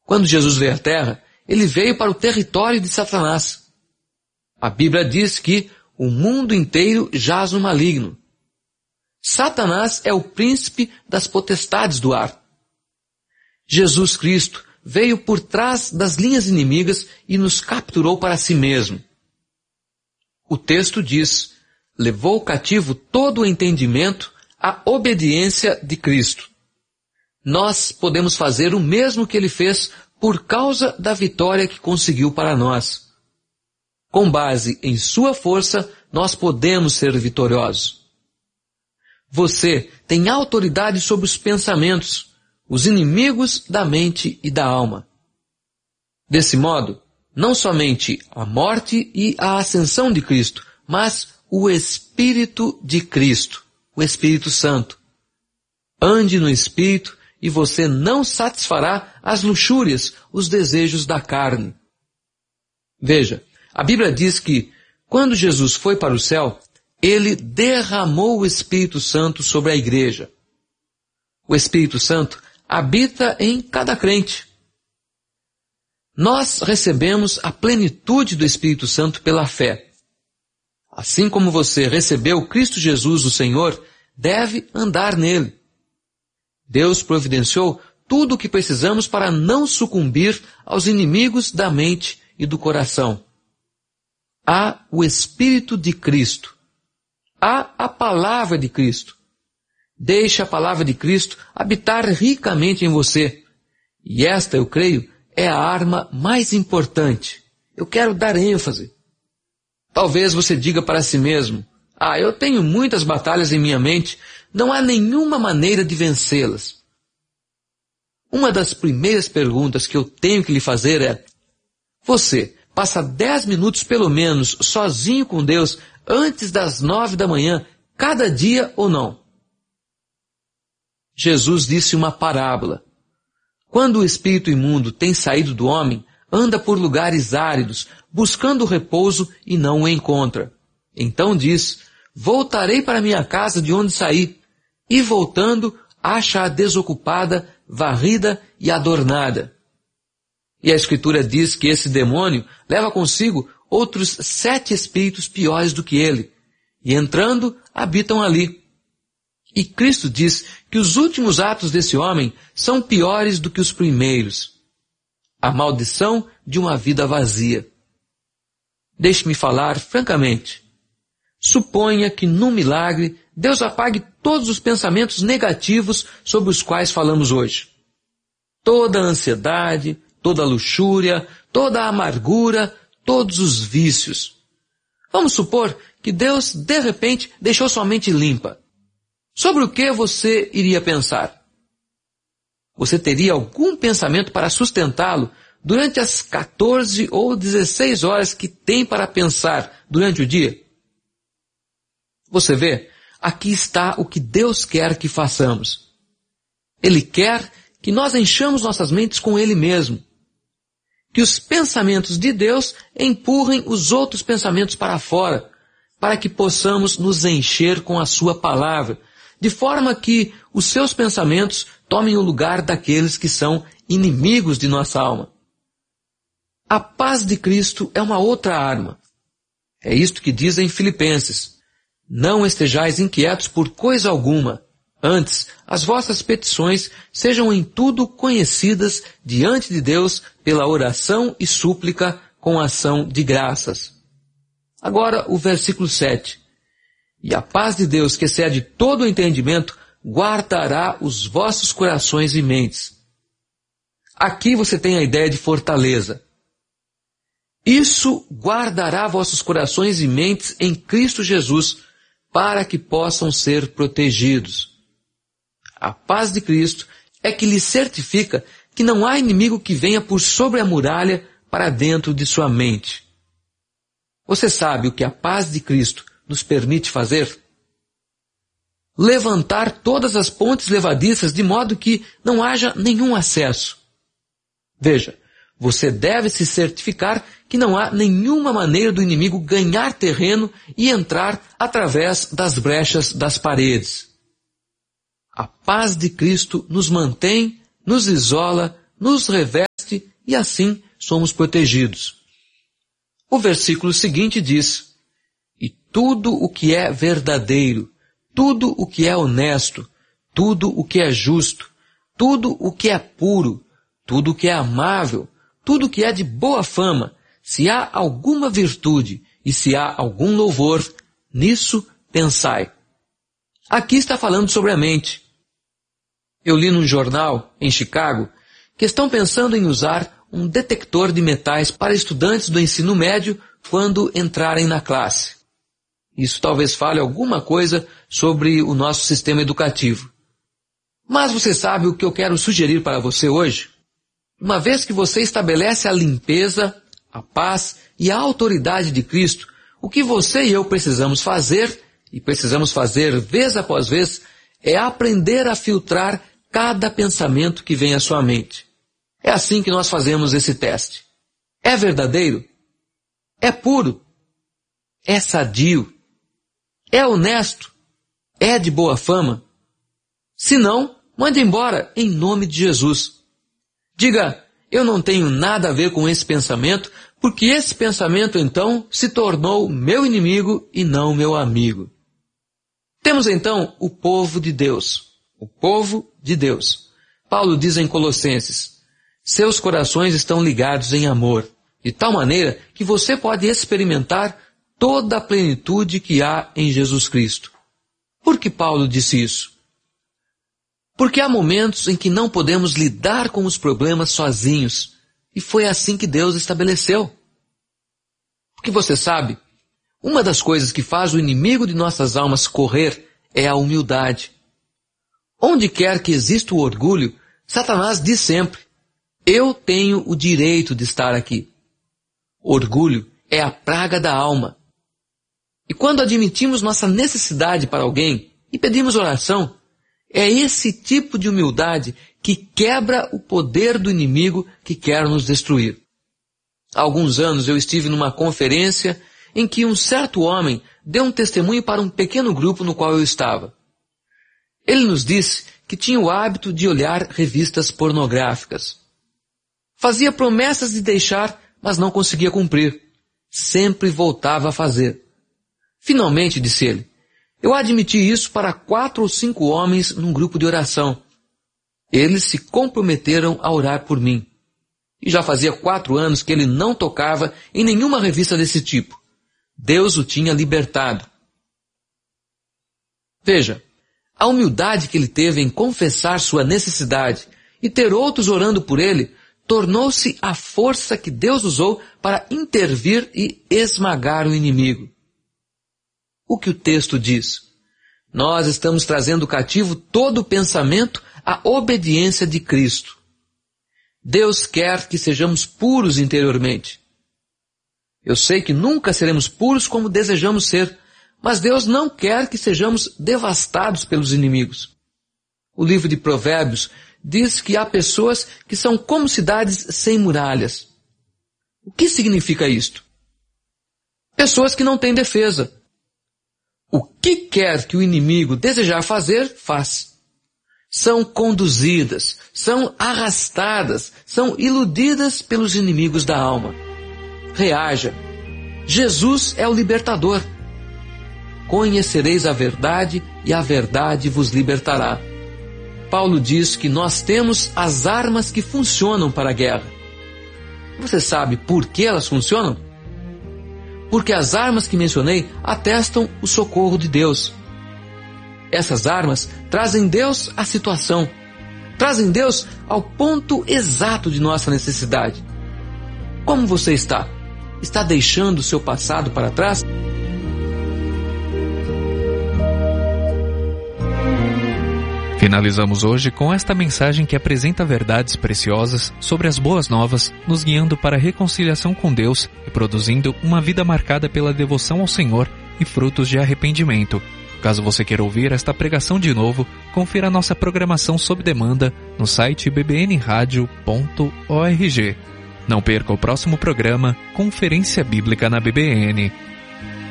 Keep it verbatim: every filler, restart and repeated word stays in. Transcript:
Quando Jesus veio à Terra, ele veio para o território de Satanás. A Bíblia diz que o mundo inteiro jaz no maligno. Satanás é o príncipe das potestades do ar. Jesus Cristo veio por trás das linhas inimigas e nos capturou para si mesmo. O texto diz: levou cativo todo o entendimento à obediência de Cristo. Nós podemos fazer o mesmo que ele fez por causa da vitória que conseguiu para nós. Com base em sua força, nós podemos ser vitoriosos. Você tem autoridade sobre os pensamentos, os inimigos da mente e da alma. Desse modo, não somente a morte e a ascensão de Cristo, mas o Espírito de Cristo, o Espírito Santo. Ande no Espírito e você não satisfará as luxúrias, os desejos da carne. Veja, a Bíblia diz que, quando Jesus foi para o céu, ele derramou o Espírito Santo sobre a igreja. O Espírito Santo habita em cada crente. Nós recebemos a plenitude do Espírito Santo pela fé. Assim como você recebeu Cristo Jesus, o Senhor, deve andar nele. Deus providenciou tudo o que precisamos para não sucumbir aos inimigos da mente e do coração. Há o Espírito de Cristo. Há a Palavra de Cristo. Deixe a Palavra de Cristo habitar ricamente em você. E esta, eu creio, é a arma mais importante. Eu quero dar ênfase. Talvez você diga para si mesmo: ah, eu tenho muitas batalhas em minha mente, não há nenhuma maneira de vencê-las. Uma das primeiras perguntas que eu tenho que lhe fazer é: você passa dez minutos pelo menos sozinho com Deus antes das nove da manhã, cada dia ou não? Jesus disse uma parábola. Quando o espírito imundo tem saído do homem, anda por lugares áridos, buscando repouso e não o encontra. Então diz: voltarei para minha casa de onde saí, e voltando, acha-a desocupada, varrida e adornada. E a Escritura diz que esse demônio leva consigo outros sete espíritos piores do que ele, e entrando, habitam ali. E Cristo diz que os últimos atos desse homem são piores do que os primeiros. A maldição de uma vida vazia. Deixe-me falar francamente. Suponha que num milagre Deus apague todos os pensamentos negativos sobre os quais falamos hoje. Toda a ansiedade, toda a luxúria, toda a amargura, todos os vícios. Vamos supor que Deus, de repente, deixou sua mente limpa. Sobre o que você iria pensar? Você teria algum pensamento para sustentá-lo durante as quatorze ou dezesseis horas que tem para pensar durante o dia? Você vê, aqui está o que Deus quer que façamos. Ele quer que nós enchamos nossas mentes com Ele mesmo. Que os pensamentos de Deus empurrem os outros pensamentos para fora, para que possamos nos encher com a Sua palavra, de forma que os seus pensamentos tomem o lugar daqueles que são inimigos de nossa alma. A paz de Cristo é uma outra arma. É isto que diz em Filipenses: não estejais inquietos por coisa alguma, antes as vossas petições sejam em tudo conhecidas diante de Deus pela oração e súplica com ação de graças. Agora o versículo sete. E a paz de Deus, que excede todo o entendimento, guardará os vossos corações e mentes. Aqui você tem a ideia de fortaleza. Isso guardará vossos corações e mentes em Cristo Jesus, para que possam ser protegidos. A paz de Cristo é que lhe certifica que não há inimigo que venha por sobre a muralha para dentro de sua mente. Você sabe o que a paz de Cristo nos permite fazer? Levantar todas as pontes levadiças de modo que não haja nenhum acesso. Veja, você deve se certificar que não há nenhuma maneira do inimigo ganhar terreno e entrar através das brechas das paredes. A paz de Cristo nos mantém, nos isola, nos reveste e assim somos protegidos. O versículo seguinte diz: e tudo o que é verdadeiro, tudo o que é honesto, tudo o que é justo, tudo o que é puro, tudo o que é amável, tudo o que é de boa fama, se há alguma virtude e se há algum louvor, nisso pensai. Aqui está falando sobre a mente. Eu li num jornal, em Chicago, que estão pensando em usar um detector de metais para estudantes do ensino médio quando entrarem na classe. Isso talvez fale alguma coisa sobre o nosso sistema educativo. Mas você sabe o que eu quero sugerir para você hoje? Uma vez que você estabelece a limpeza, a paz e a autoridade de Cristo, o que você e eu precisamos fazer, e precisamos fazer vez após vez, é aprender a filtrar cada pensamento que vem à sua mente. É assim que nós fazemos esse teste. É verdadeiro? É puro? É sadio? É honesto? É de boa fama? Se não, mande embora em nome de Jesus. Diga, eu não tenho nada a ver com esse pensamento, porque esse pensamento então se tornou meu inimigo e não meu amigo. Temos então o povo de Deus. O povo de Deus. Paulo diz em Colossenses: seus corações estão ligados em amor, de tal maneira que você pode experimentar toda a plenitude que há em Jesus Cristo. Por que Paulo disse isso? Porque há momentos em que não podemos lidar com os problemas sozinhos, e foi assim que Deus estabeleceu. Porque você sabe, uma das coisas que faz o inimigo de nossas almas correr é a humildade. Onde quer que exista o orgulho, Satanás diz sempre: eu tenho o direito de estar aqui. Orgulho é a praga da alma. E quando admitimos nossa necessidade para alguém e pedimos oração, é esse tipo de humildade que quebra o poder do inimigo que quer nos destruir. Há alguns anos eu estive numa conferência em que um certo homem deu um testemunho para um pequeno grupo no qual eu estava. Ele nos disse que tinha o hábito de olhar revistas pornográficas. Fazia promessas de deixar, mas não conseguia cumprir. Sempre voltava a fazer. Finalmente, disse ele, eu admiti isso para quatro ou cinco homens num grupo de oração. Eles se comprometeram a orar por mim. E já fazia quatro anos que ele não tocava em nenhuma revista desse tipo. Deus o tinha libertado. Veja, a humildade que ele teve em confessar sua necessidade e ter outros orando por ele tornou-se a força que Deus usou para intervir e esmagar o inimigo. O que o texto diz? Nós estamos trazendo cativo todo o pensamento à obediência de Cristo. Deus quer que sejamos puros interiormente. Eu sei que nunca seremos puros como desejamos ser, mas Deus não quer que sejamos devastados pelos inimigos. O livro de Provérbios diz que há pessoas que são como cidades sem muralhas. O que significa isto? Pessoas que não têm defesa. O que quer que o inimigo desejar fazer, faz. São conduzidas, são arrastadas, são iludidas pelos inimigos da alma. Reaja. Jesus é o libertador. Conhecereis a verdade e a verdade vos libertará. Paulo diz que nós temos as armas que funcionam para a guerra. Você sabe por que elas funcionam? Porque as armas que mencionei atestam o socorro de Deus. Essas armas trazem Deus à situação, trazem Deus ao ponto exato de nossa necessidade. Como você está? Está deixando o seu passado para trás? Finalizamos hoje com esta mensagem que apresenta verdades preciosas sobre as boas novas, nos guiando para a reconciliação com Deus e produzindo uma vida marcada pela devoção ao Senhor e frutos de arrependimento. Caso você queira ouvir esta pregação de novo, confira nossa programação sob demanda no site b b n radio ponto org. Não perca o próximo programa Conferência Bíblica na B B N.